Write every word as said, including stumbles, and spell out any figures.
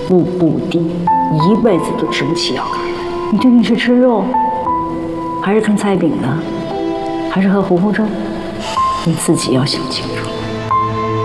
步步低，一辈子都吃不起药干。你究竟是吃肉，还是啃菜饼的，还是喝糊糊粥？你自己要想清楚。